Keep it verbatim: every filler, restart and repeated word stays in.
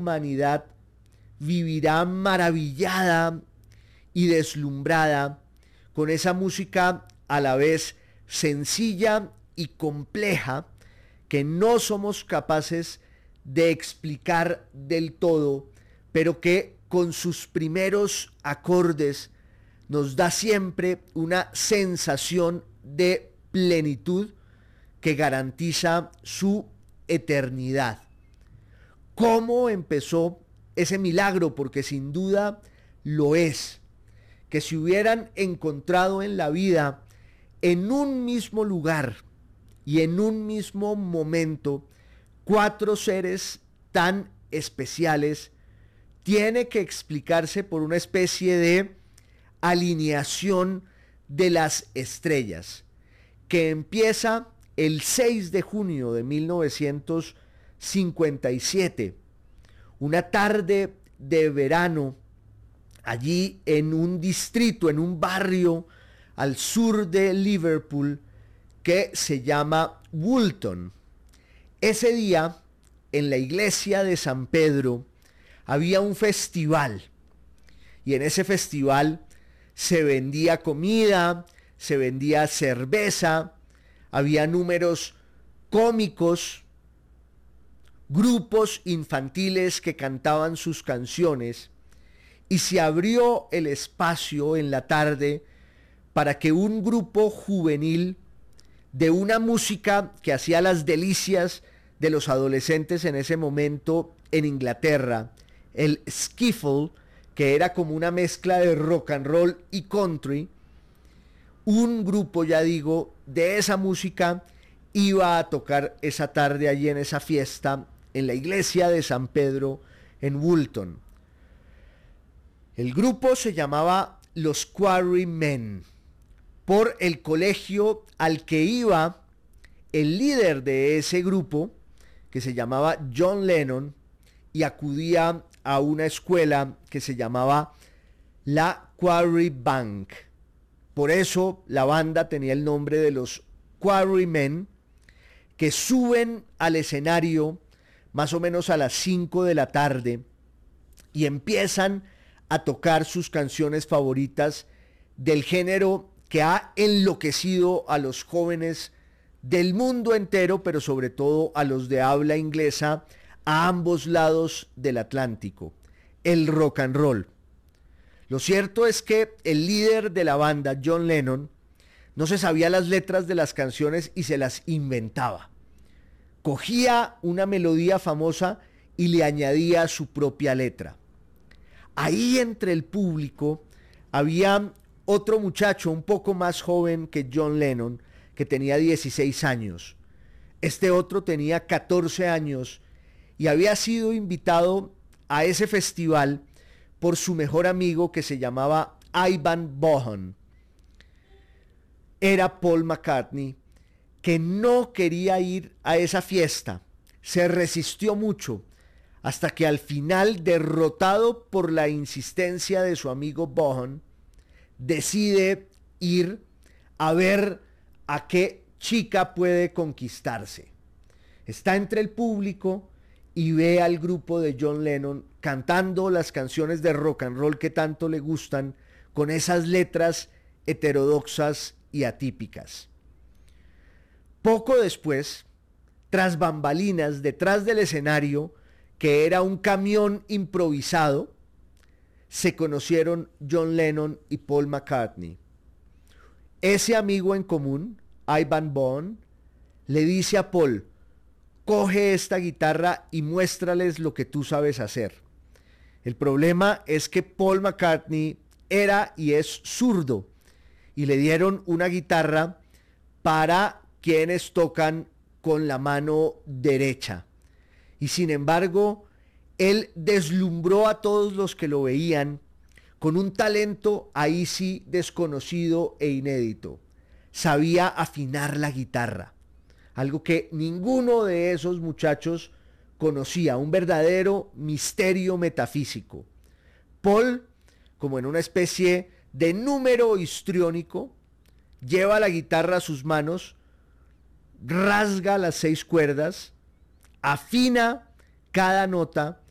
humanidad vivirá maravillada y deslumbrada con esa música a la vez sencilla y compleja que no somos capaces de explicar del todo, pero que con sus primeros acordes nos da siempre una sensación de plenitud que garantiza su eternidad. ¿Cómo empezó ese milagro? Porque sin duda lo es. Que se hubieran encontrado en la vida, en un mismo lugar y en un mismo momento, cuatro seres tan especiales, tiene que explicarse por una especie de alineación de las estrellas, que empieza el seis de junio de mil novecientos cincuenta y siete, una tarde de verano, allí en un distrito, en un barrio al sur de Liverpool que se llama Woolton. Ese día, en la iglesia de San Pedro, había un festival, y en ese festival se vendía comida, se vendía cerveza, había números cómicos, grupos infantiles que cantaban sus canciones, y se abrió el espacio en la tarde para que un grupo juvenil de una música que hacía las delicias de los adolescentes en ese momento en Inglaterra, el skiffle, que era como una mezcla de rock and roll y country, un grupo, ya digo, de esa música iba a tocar esa tarde allí en esa fiesta en la iglesia de San Pedro en Woolton. El grupo se llamaba Los Quarrymen, por el colegio al que iba el líder de ese grupo, que se llamaba John Lennon, y acudía a una escuela que se llamaba la Quarry Bank. Por eso la banda tenía el nombre de los Quarrymen, que suben al escenario más o menos a las cinco de la tarde y empiezan a tocar sus canciones favoritas del género que ha enloquecido a los jóvenes del mundo entero, pero sobre todo a los de habla inglesa a ambos lados del Atlántico, el rock and roll. Lo cierto es que el líder de la banda, John Lennon, no se sabía las letras de las canciones y se las inventaba. Cogía una melodía famosa y le añadía su propia letra. Ahí entre el público había otro muchacho un poco más joven que John Lennon, que tenía dieciséis años. Este otro tenía catorce años y había sido invitado a ese festival por su mejor amigo, que se llamaba Ivan Bohan. Era Paul McCartney, que no quería ir a esa fiesta. Se resistió mucho, hasta que al final, derrotado por la insistencia de su amigo Bohan, decide ir a ver a qué chica puede conquistarse. Está entre el público y ve al grupo de John Lennon cantando las canciones de rock and roll que tanto le gustan, con esas letras heterodoxas y atípicas. Poco después, tras bambalinas, detrás del escenario, que era un camión improvisado, se conocieron John Lennon y Paul McCartney. Ese amigo en común, Ivan Bohan, le dice a Paul: coge esta guitarra y muéstrales lo que tú sabes hacer. El problema es que Paul McCartney era y es zurdo, y le dieron una guitarra para quienes tocan con la mano derecha. Y sin embargo, él deslumbró a todos los que lo veían con un talento ahí sí desconocido e inédito. Sabía afinar la guitarra, algo que ninguno de esos muchachos conocía, un verdadero misterio metafísico. Paul, como en una especie de número histriónico, lleva la guitarra a sus manos, rasga las seis cuerdas, afina cada nota